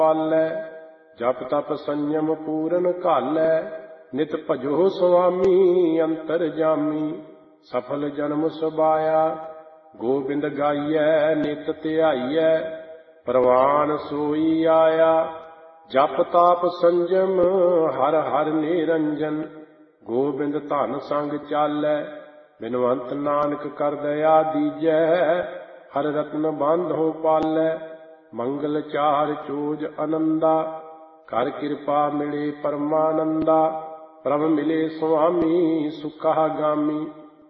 ਪਾਲੈ। ਜਪ ਤਪ ਸੰਜਮ ਪੂਰਨ ਘਾਲੈ, ਨਿਤ ਭਜੋ ਸੁਆਮੀ ਅੰਤਰ ਜਾਮੀ। ਸਫਲ ਜਨਮ ਸੁਭਾਇਆ, ਗੋਬਿੰਦ ਗਾਈਐ ਨਿਤ ਧਿਆਈਐ। ਪ੍ਰਵਾਨ ਸੋਈ ਆਇਆ, ਜਪ ਤਾਪ ਸੰਜਮ ਹਰ ਹਰ ਨਿਰੰਜਨ। ਗੋਬਿੰਦ ਧਨ ਸੰਗ ਚਾਲੈ, ਬਿਨਵੰਤ ਨਾਨਕ ਕਰ ਦਇਆ ਦੀਜੈ। ਹਰ ਰਤਨ ਬਾਂਧੋ ਪਾਲੈ, ਮੰਗਲ ਚਾਰ ਚੋਜ ਅਨੰਦਾ। ਕਰ ਕਿਰਪਾ ਮਿਲੇ ਪਰਮਾਨੰਦਾ, ਪ੍ਰਭ ਮਿਲੇ ਸੁਆਮੀ ਸੁਖਾ ਗਾਮੀ।